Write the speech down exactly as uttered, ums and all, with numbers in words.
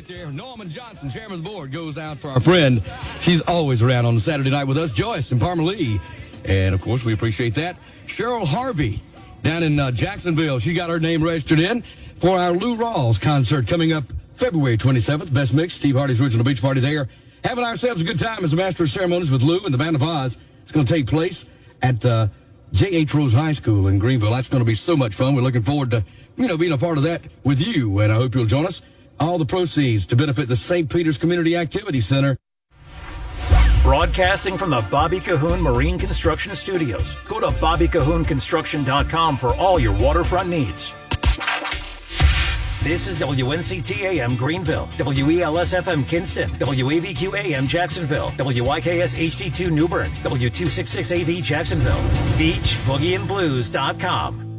Right there, Norman Johnson, chairman of the board, goes out for our friend. She's always around on the Saturday night with us, Joyce and Parma Lee. And, of course, we appreciate that. Cheryl Harvey down in uh, Jacksonville. She got her name registered in for our Lou Rawls concert coming up February twenty-seventh. Best Mix, Steve Hardy's Original Beach Party there. Having ourselves a good time as the Master of Ceremonies with Lou and the Band of Oz. It's going to take place at uh, J H. Rose High School in Greenville. That's going to be so much fun. We're looking forward to, you know, being a part of that with you, and I hope you'll join us. All the proceeds to benefit the Saint Peter's Community Activity Center. Broadcasting from the Bobby Cahoon Marine Construction Studios. Go to bobby cahoon construction dot com for all your waterfront needs. This is W N C T A M Greenville, W E L S F M Kinston, W A V Q A M Jacksonville, W I K S H D two New Bern, W two sixty-six A V Jacksonville, beach boogie and blues dot com.